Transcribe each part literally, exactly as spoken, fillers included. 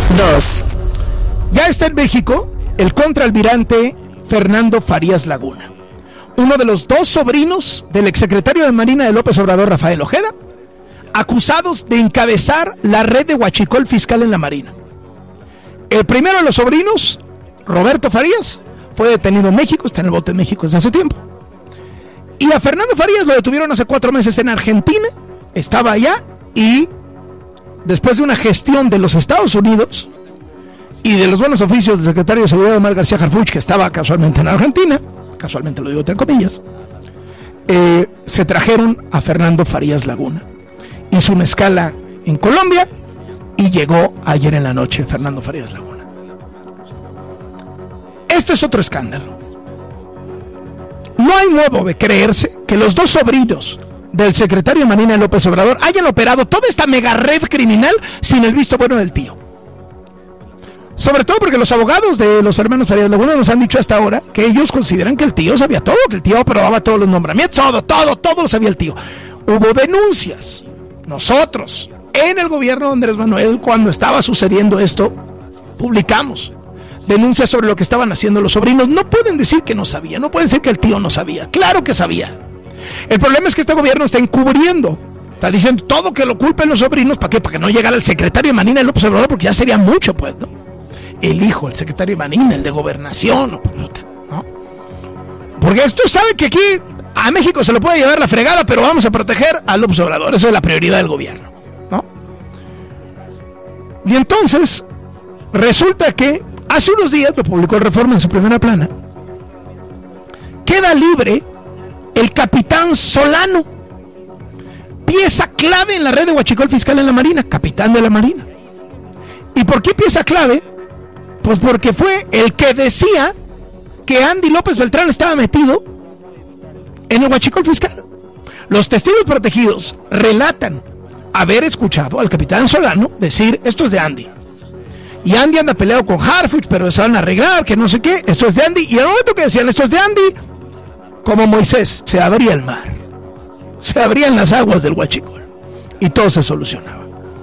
dos. Ya está en México el contraalmirante Fernando Farías Laguna, uno de los dos sobrinos del exsecretario de Marina de López Obrador, Rafael Ojeda, acusados de encabezar la red de huachicol fiscal en la Marina. El primero de los sobrinos, Roberto Farías, fue detenido en México, está en el bote de México desde hace tiempo. Y a Fernando Farías lo detuvieron hace cuatro meses en Argentina, estaba allá y después de una gestión de los Estados Unidos y de los buenos oficios del secretario de Seguridad Omar García Harfuch, que estaba casualmente en Argentina, casualmente lo digo entre comillas, eh, se trajeron a Fernando Farías Laguna. Hizo una escala en Colombia y llegó ayer en la noche Fernando Farías Laguna. Este es otro escándalo. No hay modo de creerse que los dos sobrinos del secretario de Marina López Obrador hayan operado toda esta mega red criminal sin el visto bueno del tío. Sobre todo porque los abogados de los hermanos Farías Laguna nos han dicho hasta ahora que ellos consideran que el tío sabía todo, que el tío aprobaba todos los nombramientos, todo, todo, todo lo sabía el tío. Hubo denuncias. Nosotros, en el gobierno de Andrés Manuel, cuando estaba sucediendo esto, publicamos denuncias sobre lo que estaban haciendo los sobrinos. No pueden decir que no sabía, no pueden decir que el tío no sabía. Claro que sabía. El problema es que este gobierno está encubriendo, está diciendo todo que lo culpen los sobrinos. ¿Para qué? Para que no llegara el secretario de Marina, el López Obrador, porque ya sería mucho, pues, ¿no? El hijo, el secretario de Marina, el de Gobernación, ¿no? Porque esto sabe que aquí a México se lo puede llevar la fregada, pero vamos a proteger al López Obrador. Eso es la prioridad del gobierno, ¿no? Y entonces resulta que hace unos días, lo publicó el Reforma en su primera plana, queda libre el capitán Solano, pieza clave en la red de huachicol fiscal en la Marina, capitán de la Marina. ¿Y por qué pieza clave? Pues porque fue el que decía que Andy López Beltrán estaba metido en el huachicol fiscal. Los testigos protegidos relatan haber escuchado al capitán Solano decir: esto es de Andy. Y Andy anda peleado con Harfuch, pero se van a arreglar, que no sé qué, esto es de Andy. Y al momento que decían esto es de Andy, como Moisés, se abría el mar, se abrían las aguas del huachicol y todo se solucionaba.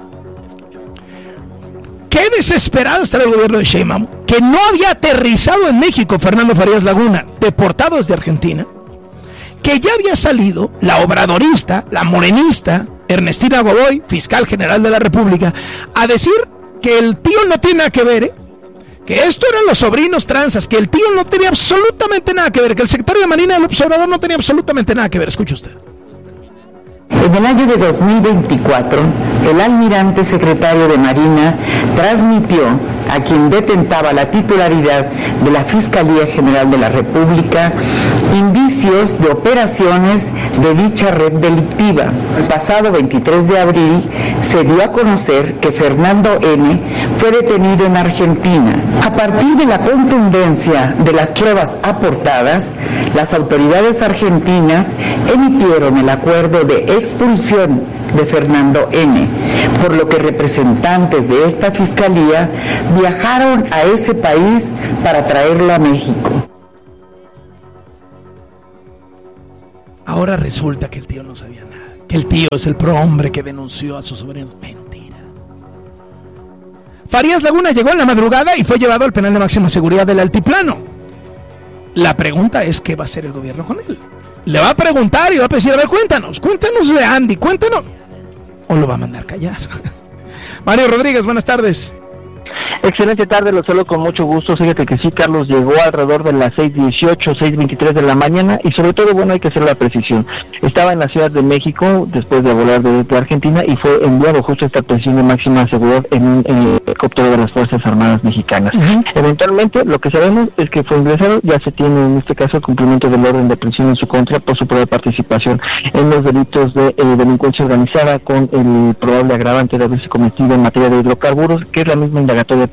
Qué desesperado estaba el gobierno de Sheinbaum, que no había aterrizado en México Fernando Farías Laguna, deportado desde Argentina, que ya había salido la obradorista, la morenista Ernestina Godoy, fiscal general de la República, a decir que el tío no tiene nada que ver, ¿eh? Que esto eran los sobrinos tranzas, que el tío no tenía absolutamente nada que ver, que el secretario de Marina del Observador no tenía absolutamente nada que ver. Escuche usted. En el año de dos mil veinticuatro, el almirante secretario de Marina transmitió a quien detentaba la titularidad de la Fiscalía General de la República indicios de operaciones de dicha red delictiva. El pasado veintitrés de abril se dio a conocer que Fernando N. fue detenido en Argentina. A partir de la contundencia de las pruebas aportadas, las autoridades argentinas emitieron el acuerdo de expulsión de Fernando N., por lo que representantes de esta fiscalía viajaron a ese país para traerlo a México. Ahora resulta que el tío no sabía nada, que el tío es el prohombre que denunció a sus sobrinos. Mentira. Farías Laguna llegó en la madrugada y fue llevado al penal de máxima seguridad del Altiplano. La pregunta es: ¿qué va a hacer el gobierno con él? Le va a preguntar y va a decir: a ver, cuéntanos, cuéntanos de Andy, cuéntanos. O lo va a mandar callar. Mario Rodríguez, buenas tardes. Excelente tarde, lo saludo con mucho gusto. Fíjate que sí, Carlos, llegó alrededor de las seis dieciocho, seis veintitrés de la mañana, y sobre todo, bueno, hay que hacer la precisión. Estaba en la Ciudad de México después de volar desde Argentina y fue enviado justo a esta prisión de máxima seguridad en un eh, helicóptero de las Fuerzas Armadas Mexicanas. Uh-huh. Eventualmente, lo que sabemos es que fue ingresado, ya se tiene en este caso el cumplimiento del orden de prisión en su contra por su probable participación en los delitos de eh, delincuencia organizada, con el probable agravante de haberse cometido en materia de hidrocarburos, que es la misma indagatoria por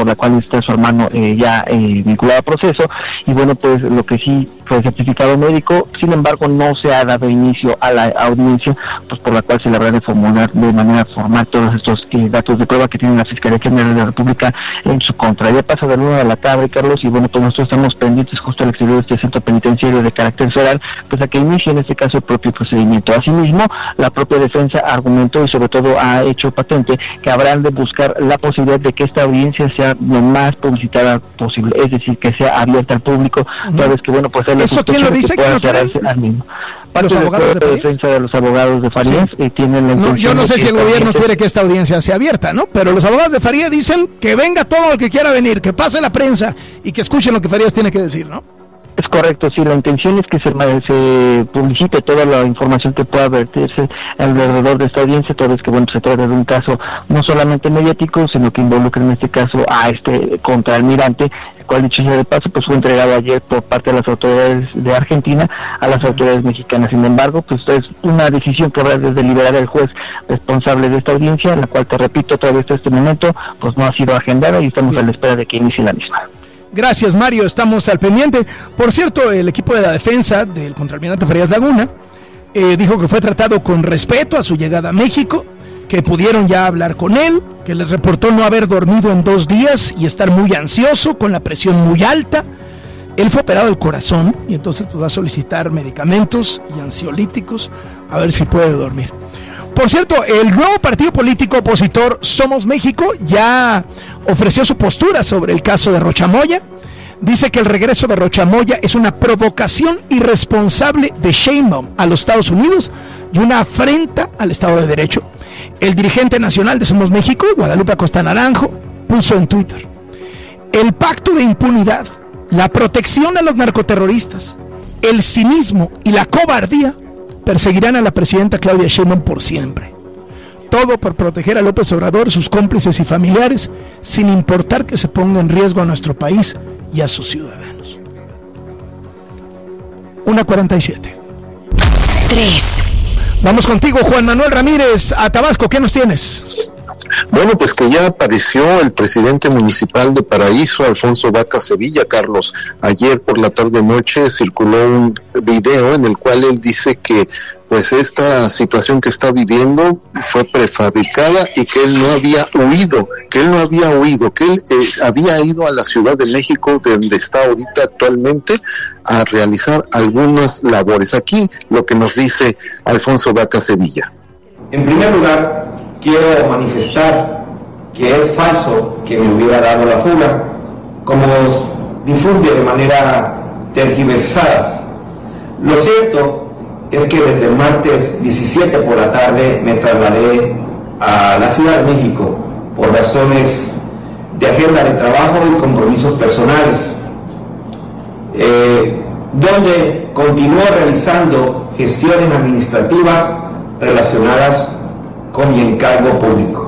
por la cual está su hermano eh, ya eh, vinculado a proceso, y bueno, pues lo que sí fue certificado médico. Sin embargo, no se ha dado inicio a la audiencia, pues por la cual se le habrá de formular de manera formal todos estos eh, datos de prueba que tiene la Fiscalía General de la República en su contra. Ya pasa de luna de la cabra, Carlos, y bueno, pues nosotros estamos pendientes justo al exterior de este centro penitenciario de carácter federal, pues a que inicie en este caso el propio procedimiento. Asimismo, la propia defensa argumentó y sobre todo ha hecho patente que habrán de buscar la posibilidad de que esta audiencia sea lo más publicitada posible, es decir, que sea abierta al público, uh-huh. toda vez que bueno, pues hay ¿Eso quién lo dice? Que pueda cerrarse al mismo. Parte ¿Los abogados de, de defensa de los abogados de Farías sí. eh, tienen la no, yo no sé si el gobierno quiere que esta audiencia sea abierta, ¿no? Pero los abogados de Farías dicen que venga todo el que quiera venir, que pase la prensa y que escuchen lo que Farías tiene que decir, ¿no? Es correcto, sí, la intención es que se, se publicite toda la información que pueda verterse alrededor de esta audiencia, toda vez que bueno, se trata de un caso no solamente mediático, sino que involucra en este caso a este contraalmirante, el cual dicho sea de paso, pues fue entregado ayer por parte de las autoridades de Argentina a las autoridades mexicanas. Sin embargo, pues es una decisión que habrá de deliberar el juez responsable de esta audiencia, la cual, te repito, todavía hasta este momento, pues no ha sido agendada y estamos Bien. a la espera de que inicie la misma. Gracias, Mario, estamos al pendiente. Por cierto, el equipo de la defensa del contraalmirante Farías Laguna eh, dijo que fue tratado con respeto a su llegada a México, que pudieron ya hablar con él, que les reportó no haber dormido en dos días y estar muy ansioso, con la presión muy alta. Él fue operado del corazón y entonces pues, va a solicitar medicamentos y ansiolíticos a ver si puede dormir. Por cierto, el nuevo partido político opositor Somos México ya ofreció su postura sobre el caso de Rocha Moya. Dice que el regreso de Rocha Moya es una provocación irresponsable de Sheinbaum a los Estados Unidos y una afrenta al Estado de Derecho. El dirigente nacional de Somos México, Guadalupe Acosta Naranjo, puso en Twitter: el pacto de impunidad, la protección a los narcoterroristas, el cinismo y la cobardía perseguirán a la presidenta Claudia Sheinbaum por siempre. Todo por proteger a López Obrador, sus cómplices y familiares, sin importar que se ponga en riesgo a nuestro país y a sus ciudadanos. una cuarenta y siete. tres. Vamos contigo, Juan Manuel Ramírez, a Tabasco. ¿Qué nos tienes? Bueno, pues que ya apareció el presidente municipal de Paraíso, Alfonso Vaca Sevilla, Carlos. Ayer por la tarde-noche circuló un video en el cual él dice que pues esta situación que está viviendo fue prefabricada y que él no había huido, que él no había huido, que él eh, había ido a la Ciudad de México, de donde está ahorita actualmente, a realizar algunas labores. Aquí lo que nos dice Alfonso Vaca Sevilla. En primer lugar, quiero manifestar que es falso que me hubiera dado la fuga, como difunde de manera tergiversada. Lo cierto es que desde el martes diecisiete por la tarde me trasladé a la Ciudad de México por razones de agenda de trabajo y compromisos personales, eh, donde continúo realizando gestiones administrativas relacionadas con mi encargo público.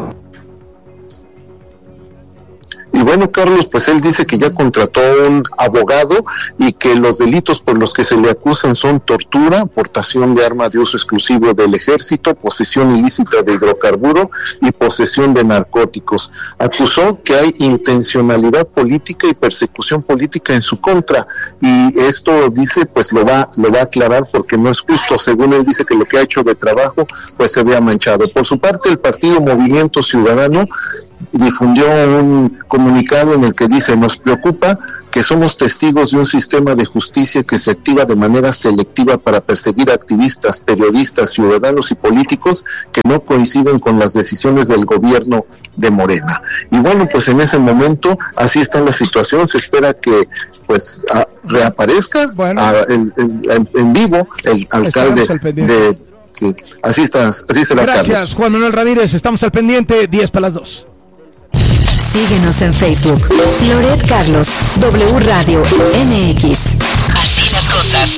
Y bueno, Carlos, pues él dice que ya contrató un abogado y que los delitos por los que se le acusan son tortura, portación de arma de uso exclusivo del ejército, posesión ilícita de hidrocarburo y posesión de narcóticos. Acusó que hay intencionalidad política y persecución política en su contra, y esto dice pues lo va lo va a aclarar porque no es justo. Según él dice que lo que ha hecho de trabajo pues se vea manchado. Por su parte, el partido Movimiento Ciudadano difundió un comunicado en el que dice: nos preocupa que somos testigos de un sistema de justicia que se activa de manera selectiva para perseguir activistas, periodistas, ciudadanos y políticos que no coinciden con las decisiones del gobierno de Morena. Y bueno, pues en ese momento así está la situación. Se espera que pues a, reaparezca bueno. a, en, en, en vivo el alcalde de... Sí, así está, así será. Gracias, Carlos. Juan Manuel Ramírez, estamos al pendiente. Diez para las dos. Síguenos en Facebook, Loret Carlos, W Radio M X. Así las cosas.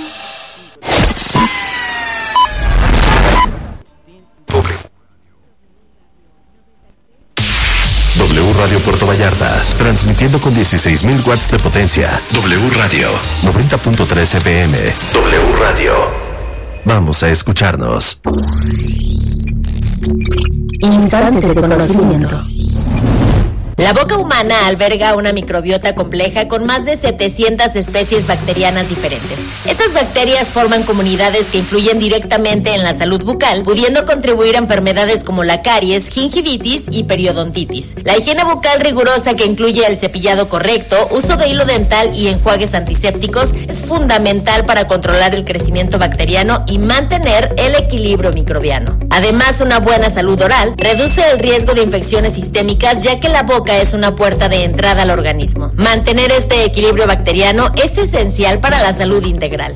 W Radio Puerto Vallarta, transmitiendo con dieciséis mil watts de potencia. W Radio, noventa punto tres F M. W Radio. Vamos a escucharnos. Instantes de conocimiento. La boca humana alberga una microbiota compleja con más de setecientas especies bacterianas diferentes. Estas bacterias forman comunidades que influyen directamente en la salud bucal, pudiendo contribuir a enfermedades como la caries, gingivitis y periodontitis. La higiene bucal rigurosa, que incluye el cepillado correcto, uso de hilo dental y enjuagues antisépticos, es fundamental para controlar el crecimiento bacteriano y mantener el equilibrio microbiano. Además, una buena salud oral reduce el riesgo de infecciones sistémicas, ya que la boca es una puerta de entrada al organismo. Mantener este equilibrio bacteriano es esencial para la salud integral.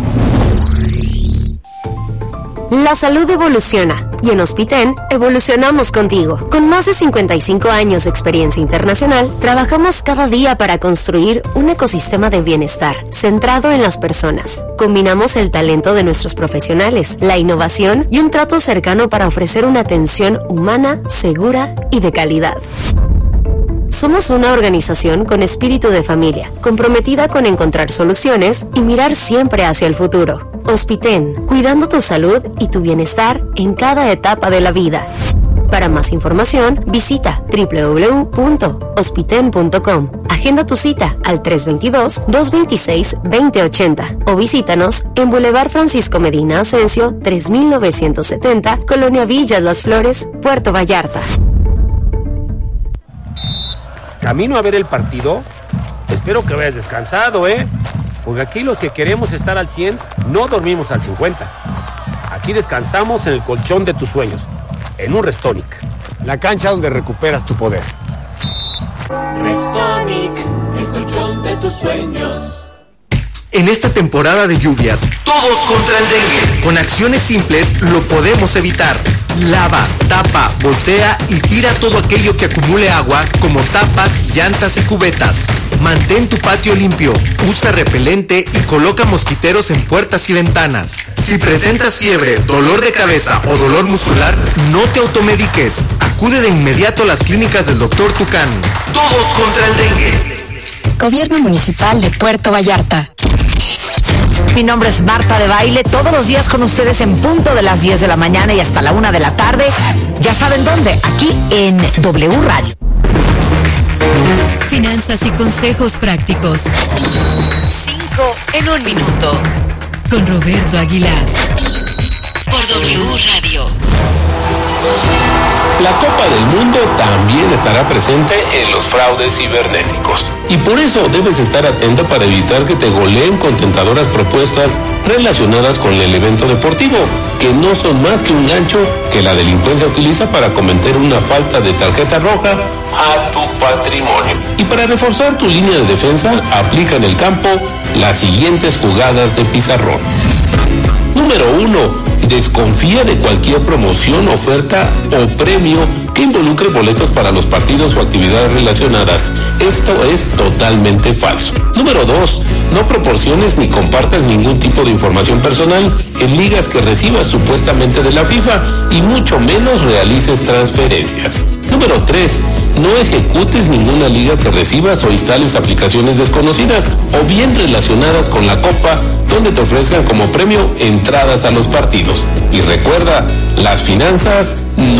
La salud evoluciona y en Hospiten evolucionamos contigo. Con más de cincuenta y cinco años de experiencia internacional, trabajamos cada día para construir un ecosistema de bienestar centrado en las personas. Combinamos el talento de nuestros profesionales, la innovación y un trato cercano para ofrecer una atención humana, segura y de calidad. Somos una organización con espíritu de familia, comprometida con encontrar soluciones y mirar siempre hacia el futuro. Hospiten, cuidando tu salud y tu bienestar en cada etapa de la vida. Para más información, visita doble u doble u doble u punto hospiten punto com. Agenda tu cita al tres dos dos, dos dos seis, dos cero ocho cero o visítanos en Boulevard Francisco Medina Ascencio, tres mil novecientos setenta, Colonia Villas Las Flores, Puerto Vallarta. Camino a ver el partido. Espero que vayas descansado, ¿eh? Porque aquí los que queremos estar al cien no dormimos al cincuenta. Aquí descansamos en el colchón de tus sueños, en un Restonic, la cancha donde recuperas tu poder. Restonic, el colchón de tus sueños. En esta temporada de lluvias, todos contra el dengue. Con acciones simples lo podemos evitar. Lava, tapa, voltea y tira todo aquello que acumule agua, como tapas, llantas y cubetas. Mantén tu patio limpio, usa repelente y coloca mosquiteros en puertas y ventanas. Si presentas fiebre, dolor de cabeza o dolor muscular, no te automediques. Acude de inmediato a las clínicas del doctor Tucán. Todos contra el dengue. Gobierno Municipal de Puerto Vallarta. Mi nombre es Marta de Baile, todos los días con ustedes en punto de las diez de la mañana y hasta la una de la tarde. Ya saben dónde, aquí en W Radio. Finanzas y consejos prácticos. Cinco en un minuto. Con Roberto Aguilar. Por W Radio. La Copa del Mundo también estará presente en los fraudes cibernéticos. Y por eso debes estar atento para evitar que te goleen con tentadoras propuestas relacionadas con el evento deportivo, que no son más que un gancho que la delincuencia utiliza para cometer una falta de tarjeta roja a tu patrimonio. Y para reforzar tu línea de defensa, aplica en el campo las siguientes jugadas de pizarrón. Número uno. Desconfía de cualquier promoción, oferta o premio que involucre boletos para los partidos o actividades relacionadas. Esto es totalmente falso. Número dos. No proporciones ni compartas ningún tipo de información personal en ligas que recibas supuestamente de la FIFA y mucho menos realices transferencias. Número tres. No ejecutes ninguna liga que recibas o instales aplicaciones desconocidas o bien relacionadas con la Copa donde te ofrezcan como premio entradas a los partidos. Y recuerda, las finanzas no